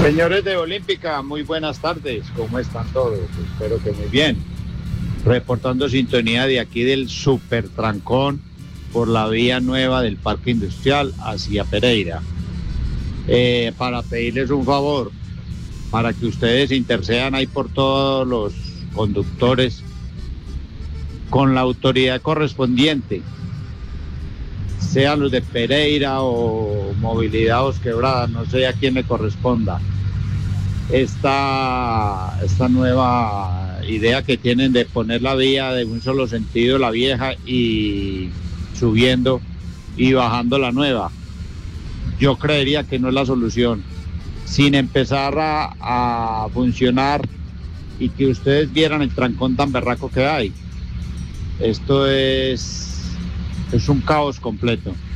Señores de Olímpica, muy buenas tardes. ¿Cómo están todos? Espero que muy bien. Reportando sintonía de aquí del Super Trancón por la vía nueva del Parque Industrial hacia Pereira. Para pedirles un favor, para que ustedes intercedan ahí por todos los conductores con la autoridad correspondiente, sean los de Pereira o Movilidad Os Quebradas, no sé a quién le corresponda. Esta nueva idea que tienen de poner la vía de un solo sentido, la vieja, y subiendo y bajando la nueva. Yo creería que no es la solución. Sin empezar a funcionar y que ustedes vieran el trancón tan berraco que hay. Esto es un caos completo.